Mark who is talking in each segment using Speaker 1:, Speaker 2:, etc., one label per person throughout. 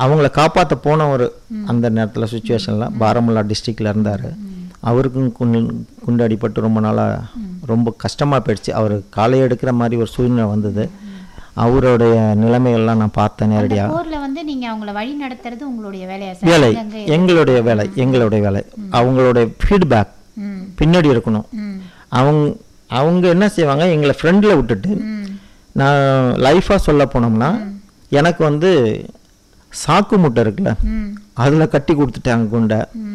Speaker 1: அவங்கள காப்பாற்ற போன ஒரு அந்த நேரத்தில் சுச்சுவேஷனில் பாராமுல்லா டிஸ்ட்ரிக்டில் இருந்தார். அவருக்கும் குண்டு அடிபட்டு ரொம்ப நாளாக ரொம்ப கஷ்டமாக போயிடுச்சு. அவர் காலையை எடுக்கிற மாதிரி ஒரு சூழ்நிலை வந்தது. அவருடைய நிலைமைகள்லாம் நான் பார்த்தேன் நேரடியாக.
Speaker 2: அவங்கள வழி நடத்துறது உங்களுடைய
Speaker 1: வேலை, எங்களுடைய வேலை. அவங்களுடைய ஃபீட்பேக் பின்னாடி இருக்கணும். அவங்க என்ன செய்வாங்க, எங்களை ஃப்ரெண்டில் விட்டுட்டு நான் லைஃபாக சொல்ல போனோம்னா எனக்கு சாக்கு மூட்டை இருக்குல்ல, அதில் கட்டி கொடுத்துட்டாங்க குண்டை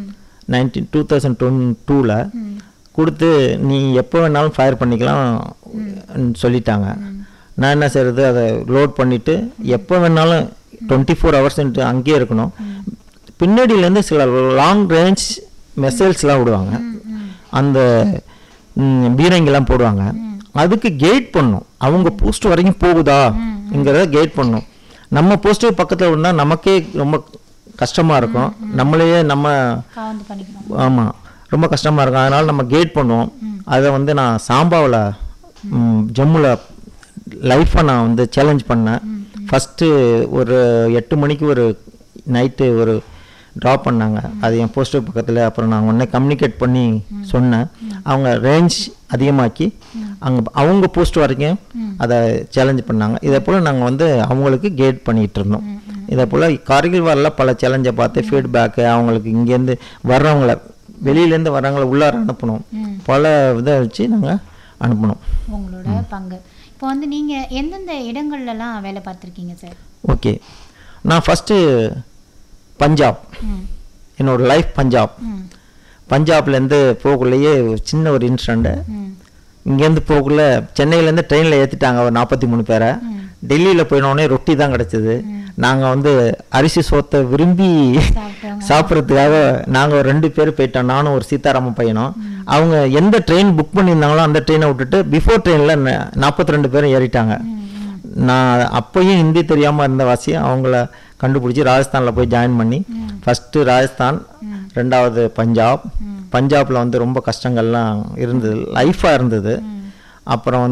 Speaker 1: 2022 கொடுத்து நீ எப்போ வேணாலும் ஃபயர் பண்ணிக்கலாம் சொல்லிட்டாங்க. நான் என்ன செய்கிறது, அதை லோட் பண்ணிவிட்டு எப்போ வேணாலும் 24 hours அங்கேயே இருக்கணும். பின்னாடியிலேருந்து சில லாங் ரேஞ்ச் மெசேல்ஸ்லாம் விடுவாங்க, அந்த பீரங்கெல்லாம் போடுவாங்க. அதுக்கு கெயிட் பண்ணும், அவங்க போஸ்ட் வரைக்கும் போகுதாங்கிறத கெயிட் பண்ணும். நம்ம போஸ்ட்டு பக்கத்தில் இருந்தால் நமக்கே ரொம்ப கஷ்டமாக இருக்கும், நம்மளையே ஆமாம் ரொம்ப கஷ்டமாக இருக்கும். அதனால் நம்ம கெயிட் பண்ணுவோம். அதை நான் சாம்பாவில் ஜம்முவில் லைஃப்பை நான் சேலஞ்ச் பண்ணேன். ஃபஸ்ட்டு ஒரு 8 மணிக்கு ஒரு நைட்டு ஒரு ட்ராப் பண்ணாங்க, அது என் போஸ்டர் பக்கத்தில். அப்புறம் நான் உடனே கம்யூனிகேட் பண்ணி சொன்னேன். அவங்க ரேஞ்ச் அதிகமாக்கி அவங்க போஸ்ட் வரைக்கும் அதை சேலஞ்ச் பண்ணாங்க. இதே போல் நாங்கள் அவங்களுக்கு கைட் பண்ணிகிட்டு இருந்தோம். இதே போல் கார்கில் வாரில் பல சேலஞ்சை பார்த்து ஃபீட்பேக்கு அவங்களுக்கு இங்கேருந்து வர்றவங்கள வெளியிலேருந்து வர்றவங்கள உள்ளார அனுப்பணும், பல இதை வச்சு நாங்கள் அனுப்பணும்.
Speaker 2: உங்களோட பங்கு இப்போ நீங்கள் எந்தெந்த இடங்கள்லாம் வேலை பார்த்துருக்கீங்க சார்?
Speaker 1: ஓகே, நான் ஃபஸ்ட்டு பஞ்சாப், என்னோட லைஃப் பஞ்சாப்லேருந்து போகக்குள்ளேயே சின்ன ஒரு இன்சிடெண்ட்டு. இங்கேருந்து போகக்குள்ள சென்னையிலேருந்து ட்ரெயினில் ஏற்றிட்டாங்க ஒரு 43 பேரை. டெல்லியில் போயினோடனே ரொட்டி தான் கிடச்சிது. நாங்கள் அரிசி சோத்தை விரும்பி சாப்பிட்றதுக்காக நாங்கள் ஒரு 2 பேர் போயிட்டோம், நானும் ஒரு சீதாராமன் பையனும். அவங்க எந்த ட்ரெயின் புக் பண்ணியிருந்தாங்களோ அந்த ட்ரெயினை விட்டுட்டு பிஃபோர் ட்ரெயினில் 42 பேரும் ஏறிட்டாங்க. நான் அப்போயும் ஹிந்தி தெரியாமல் இருந்த வாசியும் அவங்கள கண்டுபிடிச்சி ராஜஸ்தானில் போய் ஜாயின் பண்ணி, ஃபஸ்ட்டு ராஜஸ்தான், 2வது பஞ்சாபில் ரொம்ப கஷ்டங்கள்லாம் இருந்தது, லைஃபாக இருந்தது. அப்புறம்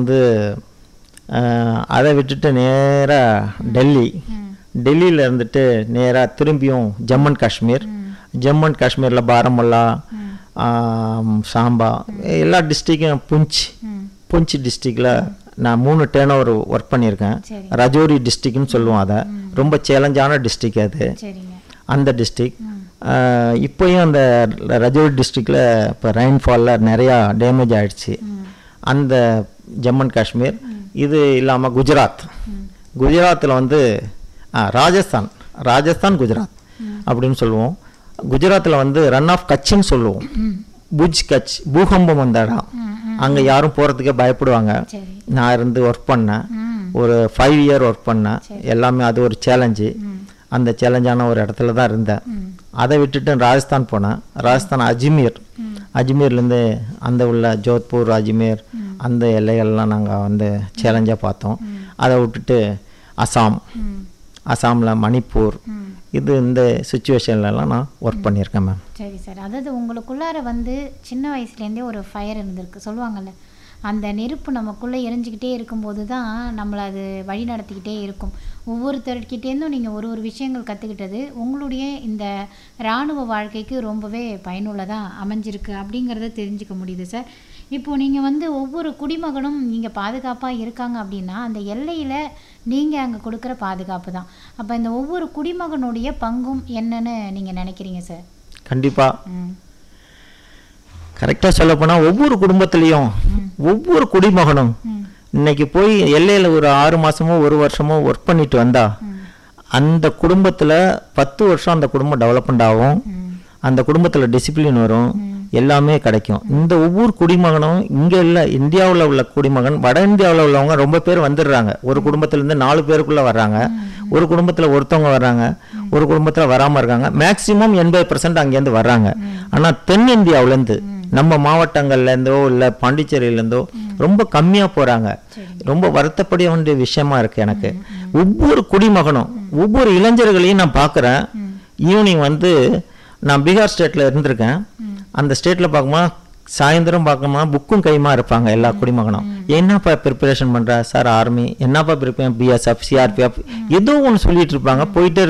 Speaker 1: அதை விட்டுட்டு நேராக டெல்லியில் இருந்துட்டு நேராக திரும்பியும் ஜம்மு அண்ட் காஷ்மீரில் பாராமுல்லா, சாம்பா, எல்லா டிஸ்ட்ரிக்கும், புஞ்ச் டிஸ்ட்ரிக்டில் நான் 3 டேர்ன் ஒர்க் பண்ணியிருக்கேன். ரஜோரி டிஸ்ட்ரிக்ட்னு சொல்லுவோம், அதை ரொம்ப சேலஞ்சான டிஸ்ட்ரிக் அது, அந்த டிஸ்ட்ரிக். இப்போயும் அந்த ரஜோரி டிஸ்ட்ரிக்டில் இப்போ ரெயின்ஃபாலில் நிறையா டேமேஜ் ஆகிடுச்சு. அந்த ஜம்மு அண்ட் காஷ்மீர். இது இல்லாமல் குஜராத்தில் ராஜஸ்தான் குஜராத் அப்படின்னு சொல்லுவோம். குஜராத்தில் ரன் ஆஃப் கட்ச்ன்னு சொல்லுவோம், புஜ் கட்ச், பூகம்பம் வந்த இடம். அங்கே யாரும் போகிறதுக்கே பயப்படுவாங்க. நான் ஒர்க் பண்ணேன், ஒரு 5 year ஒர்க் பண்ணேன். எல்லாமே அது ஒரு சேலஞ்சு. அந்த சேலஞ்சான ஒரு இடத்துல தான் இருந்தேன். அதை விட்டுட்டு ராஜஸ்தான் போனேன். ராஜஸ்தான் அஜ்மீர்லேருந்து அந்த உள்ள ஜோத்பூர், அஜ்மீர் அந்த எல்லைகள்லாம் நாங்கள் சேலஞ்சாக பார்த்தோம். அதை விட்டுட்டு அசாமில் மணிப்பூர், இந்த சுச்சுவேஷன்லலாம் நான் ஒர்க் பண்ணியிருக்கேன் மேம்.
Speaker 2: சரி சார், அதாவது உங்களுக்குள்ளார சின்ன வயசுலேருந்தே ஒரு ஃபயர் இருந்திருக்கு சொல்லுவாங்கள்ல, அந்த நெருப்பு நமக்குள்ளே எரிஞ்சிக்கிட்டே இருக்கும்போது தான் நம்மளை அது வழி நடத்திக்கிட்டே இருக்கும். ஒவ்வொருத்தர்கிட்டேருந்தும் நீங்கள் ஒரு விஷயங்கள் கற்றுக்கிட்டது உங்களுடைய இந்த இராணுவ வாழ்க்கைக்கு ரொம்பவே பயனுள்ளதாக அமைஞ்சிருக்கு அப்படிங்கிறத தெரிஞ்சுக்க முடியுது சார். இப்போது நீங்கள் ஒவ்வொரு குடிமகனும் நீங்கள் பாதுகாப்பாக இருக்காங்க அப்படின்னா அந்த எல்லையில் நீங்கள் அங்கே கொடுக்குற பாதுகாப்பு தான். அப்போ இந்த ஒவ்வொரு குடிமகனுடைய பங்கும் என்னன்னு நீங்கள் நினைக்கிறீங்க சார்?
Speaker 1: கண்டிப்பாக கரெக்டாக சொல்ல போனால் ஒவ்வொரு குடும்பத்துலேயும் ஒவ்வொரு குடிமகனும் இன்னைக்கு போய் எல்லையில் ஒரு 6 மாதமோ 1 வருஷமோ ஒர்க் பண்ணிட்டு வந்தா அந்த குடும்பத்தில் 10 வருஷம் அந்த குடும்பம் டெவலப்மெண்ட் ஆகும், அந்த குடும்பத்தில் டிசிப்ளின் வரும், எல்லாமே கிடைக்கும். இந்த ஒவ்வொரு குடிமகனும் இங்கே இல்லை, இந்தியாவில் உள்ள குடிமகன், வட இந்தியாவில் உள்ளவங்க ரொம்ப பேர் வந்துடுறாங்க. ஒரு குடும்பத்திலேருந்து 4 பேருக்குள்ளே வர்றாங்க, ஒரு குடும்பத்தில் ஒருத்தவங்க வர்றாங்க, ஒரு குடும்பத்தில் வராமல் இருக்காங்க. மேக்சிமம் 80% அங்கேருந்து வர்றாங்க. ஆனால் தென்னிந்தியாவிலேருந்து நம்ம மாவட்டங்கள்லேருந்தோ இல்லை பாண்டிச்சேரியிலேருந்தோ ரொம்ப கம்மியாக போகிறாங்க. ரொம்ப வருத்தப்பட வேண்டிய விஷயமா இருக்குது எனக்கு. ஒவ்வொரு குடிமகனும் ஒவ்வொரு இளைஞர்களையும் நான் பார்க்குறேன். ஈவினிங் நான் பீகார் ஸ்டேட்டில் இருந்திருக்கேன். அந்த ஸ்டேட்டில் பார்க்கும்போது சாயந்தரம் பார்க்கணும்னா புக்கும் கைமா இருப்பாங்க எல்லா குடிமகனும். என்னப்பா ப்ரிப்பரேஷன் பண்ணுற சார்? ஆர்மி. என்னப்பா ப்ரிப்பேர்? பிஎஸ்எஃப், சிஆர்பிஎஃப், ஏதோ ஒன்று சொல்லிட்டு இருப்பாங்க. போயிட்டே